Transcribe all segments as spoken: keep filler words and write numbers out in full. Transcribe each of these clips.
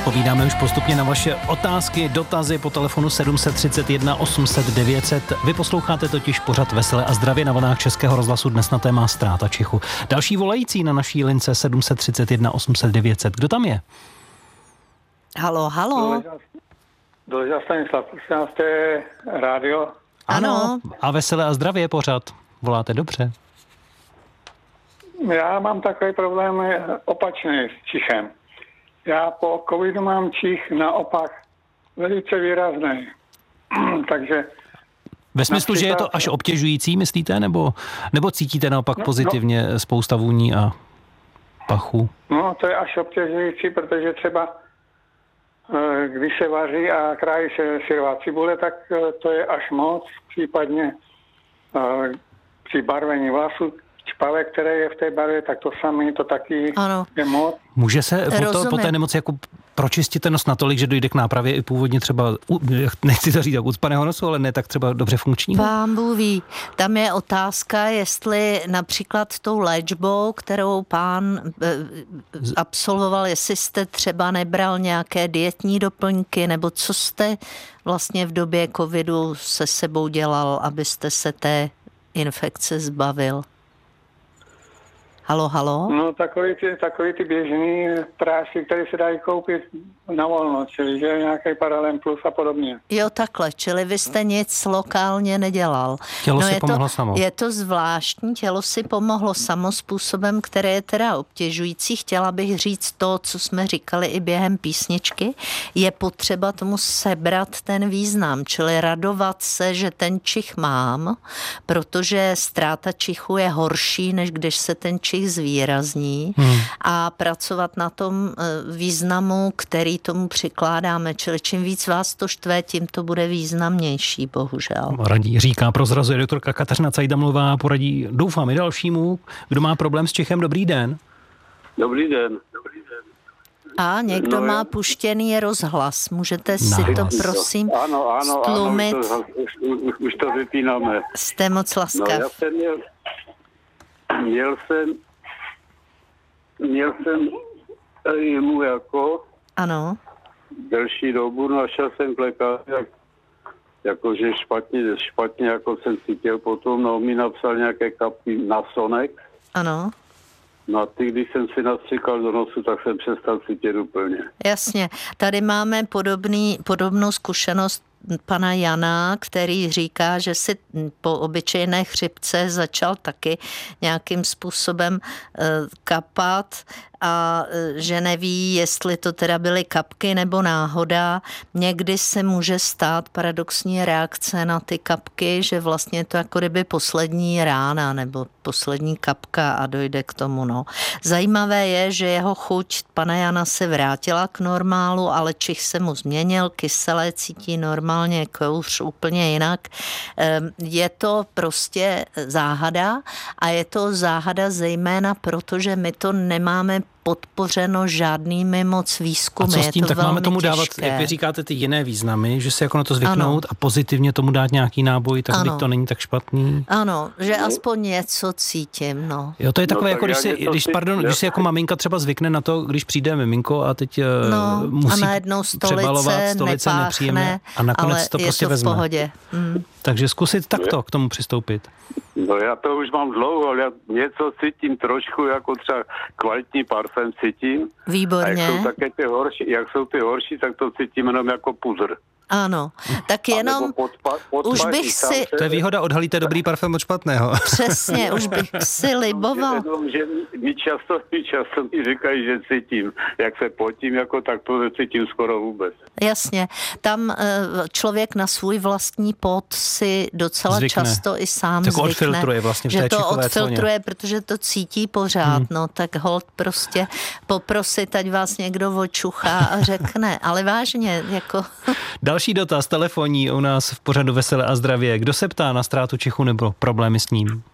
Odpovídáme už postupně na vaše otázky, dotazy po telefonu sedm set třicet jedna osm set devět set. Vy posloucháte totiž pořad Veselé a zdravě na vlnách Českého rozhlasu dnes na téma ztráta čichu. Další volající na naší lince sedm set třicet jedna osm set devět set. Kdo tam je? Halo, halo. Doležel Stanislav, prosím vás, to je rádio. Ano. A Veselé a zdravě pořad. Voláte dobře. Já mám takový problém opačný s čichem. Já po covidu mám čich naopak velice výrazný. Takže... Ve smyslu, že je to až obtěžující, myslíte? Nebo, nebo cítíte naopak no, pozitivně no, spousta vůní a pachu? No, to je až obtěžující, protože třeba když se vaří a krájí se syrová cibule, tak to je až moc. Případně při barvení vlasů špavé, které je v té barvě, tak to samé, to taky ano. je moc. Může se po, to, po té nemoci jako pročistit ten nos natolik, že dojde k nápravě i původně třeba, nechci to říct tak ucpaného nosu, ale ne tak třeba dobře funkčního? Pán Bůh ví. Tam je otázka, jestli například tou léčbou, kterou pán absolvoval, jestli jste třeba nebral nějaké dietní doplňky, nebo co jste vlastně v době covidu se sebou dělal, abyste se té infekce zbavil? Halo, halo? No takový ty, takový ty běžný prášky, které se dají koupit na volno, čili že nějaký Paralen Plus a podobně. Jo, takhle, čili vy jste nic lokálně nedělal. Tělo no si je pomohlo to, samo. Je to zvláštní, tělo si pomohlo samo způsobem, který je teda obtěžující. Chtěla bych říct to, co jsme říkali i během písničky. Je potřeba tomu sebrat ten význam, čili radovat se, že ten čich mám, protože ztráta čichu je horší, než když se ten čich zvýrazní hmm. a pracovat na tom významu, který tomu přikládáme. Čili čím víc vás to štve, tím to bude významnější, bohužel. Radí, říká, prozrazuje doktorka Kateřina Cajdamlová, poradí, doufám, i dalšímu, kdo má problém s čichem. Dobrý den. Dobrý den. Dobrý den. A někdo no, má já... puštěný rozhlas. Můžete si no, to, prosím, ano, ano, stlumit? Ano, už, to, už, už to vypínáme. Jste moc laskav. No, já jsem měl, měl jsem měl jsem jemu jako ano. delší dobu, našel jsem k lékaři, jak, jakože špatně, špatně jako jsem cítil potom, no mi napsal nějaké kapky na sonek. Ano. No a ty, když jsem si nastříkal do nosu, tak jsem přestal cítit úplně. Jasně. Tady máme podobný, podobnou zkušenost pana Jana, který říká, že si po obyčejné chřipce začal taky nějakým způsobem kapat a že neví, jestli to teda byly kapky nebo náhoda. Někdy se může stát paradoxní reakce na ty kapky, že vlastně to jako kdyby poslední rána nebo poslední kapka a dojde k tomu. No. Zajímavé je, že jeho chuť pana Jana se vrátila k normálu, ale čich se mu změnil, kyselé cítí normálně, kouř úplně jinak. Je to prostě záhada a je to záhada zejména proto, že my to nemáme podpořeno žádnými moc výzkumy. A co s tím? Je to tak máme tomu dávat, těžké. Jak vy říkáte, ty jiné významy, že se jako na to zvyknout ano. a pozitivně tomu dát nějaký náboj, tak byť to není tak špatný. Ano, že aspoň něco cítím, no. Jo, to je takové, no, jako když si, když, pardon, když si jako maminka třeba zvykne na to, když přijde miminko a teď no, musí a najednou stolice, přebalovat, stolice nepáchne, nepříjemné a nakonec ale to prostě je to v vezme. pohodě. Mm. Takže zkusit takto k tomu přistoupit. No já to už mám dlouho, ale já něco cítím trošku, jako třeba kvalitní parfém cítím. Výborně. A jak jsou také ty horší, jak jsou ty horší, tak to cítím jenom jako pudr. Ano, tak jenom podpa, podpa, už bych si... To je výhoda, odhalíte dobrý parfém od špatného. Přesně, už bych si liboval. Jenom, že mi často, mi často mi říkají, že cítím. Jak se potím, jako tak to necítím skoro vůbec. Jasně, tam člověk na svůj vlastní pot si docela zvykne. Často i sám tak zvykne. Odfiltruje vlastně v té že to odfiltruje, cloně. Protože to cítí pořád, hmm. no tak holt prostě poprosit, ať vás někdo očuchá a řekne, ale vážně, jako... Další dotaz telefonní u nás v pořadu Veselé a zdravě. Kdo se ptá na ztrátu čichu nebo problémy s ním?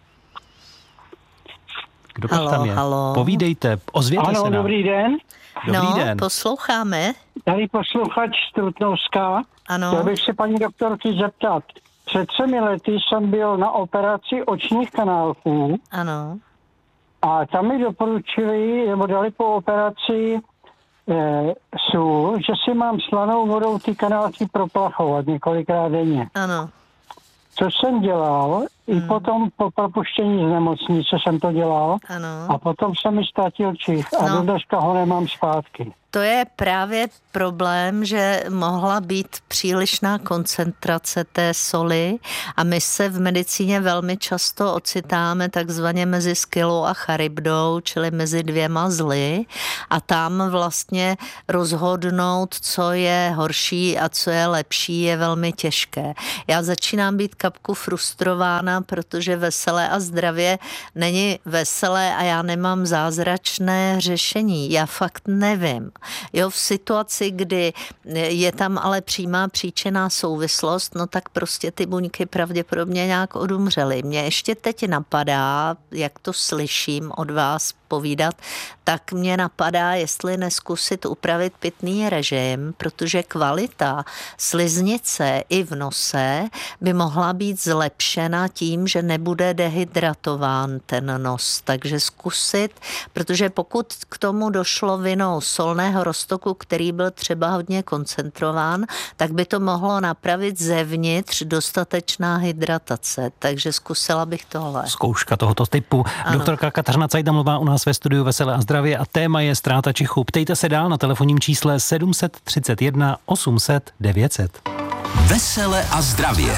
Kdo halo, tam je? Halo. Povídejte, ozvěte ano, se nám. Dobrý den. Dobrý no, den. posloucháme. Tady posluchač Trutnovská. Ano. Chtěl bych se paní doktorky zeptat. Před třemi lety jsem byl na operaci očních kanálků. Ano. A tam mi doporučili, nebo dali po operaci eh, sůl, že si mám slanou vodou ty kanálky proplachovat několikrát denně. Ano. Což jsem dělal, hmm. i potom po propuštění z nemocnice jsem to dělal. Ano. A potom jsem mi ztratil čich a No. do dneška ho nemám zpátky. To je právě problém, že mohla být přílišná koncentrace té soli a my se v medicíně velmi často ocitáme takzvaně mezi Skyllou a Charybdou, čili mezi dvěma zly a tam vlastně rozhodnout, co je horší a co je lepší, je velmi těžké. Já začínám být kapku frustrována, protože veselé a zdravě není veselé a já nemám zázračné řešení. Já fakt nevím. Jo, v situaci, kdy je tam ale přímá příčinná souvislost, no tak prostě ty buňky pravděpodobně nějak odumřely. Mě ještě teď napadá, jak to slyším od vás povídat, tak mě napadá, jestli neskusit upravit pitný režim, protože kvalita sliznice i v nose by mohla být zlepšena tím, že nebude dehydratován ten nos. Takže zkusit, protože pokud k tomu došlo vinou solného roztoku, který byl třeba hodně koncentrován, tak by to mohlo napravit zevnitř dostatečná hydratace. Takže zkusila bych tohle. Zkouška tohoto typu. Ano. Doktorka Kateřina Cajda mluvá u nás ve studiu Veselé a zdravě a téma je ztráta čichu. Ptejte se dál na telefonním čísle sedm set třicet jedna osm set devět set. Vesele a zdravě.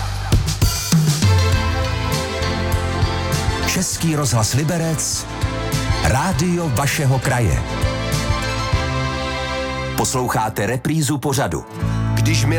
Český rozhlas Liberec, rádio vašeho kraje. Posloucháte reprízu pořadu. Když mi